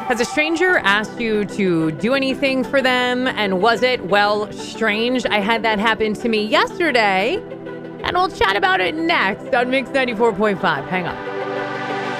Has a stranger asked you to do anything for them, and was it, well, strange? I had that happen to me yesterday, and we'll chat about it next on Mix 94.5. Hang on.